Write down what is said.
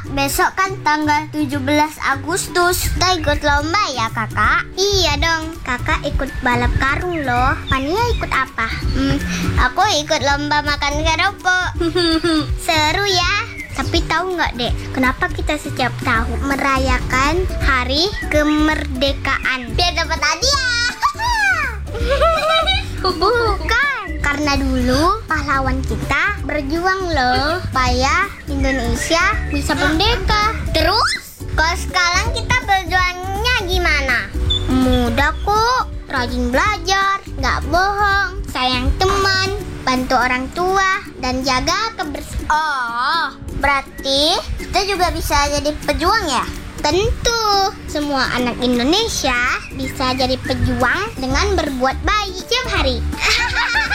besok kan tanggal 17 Agustus. Kita ikut lomba ya kakak? Iya dong, kakak ikut balap karung loh. Fania ikut apa? Aku ikut lomba makan keropok. Seru ya. Tapi tahu nggak dek, kenapa kita setiap tahun merayakan hari kemerdekaan? Biar dapat hadiah. Bukan, karena dulu pahlawan kita berjuang loh supaya Indonesia bisa merdeka. Terus, kalau sekarang kita berjuangnya gimana? Mudah kok, rajin belajar, nggak bohong, sayang teman, bantu orang tua, dan jaga kebersihan. Oh, berarti kita juga bisa jadi pejuang ya? Tentu, semua anak Indonesia bisa jadi pejuang dengan berbuat baik setiap hari.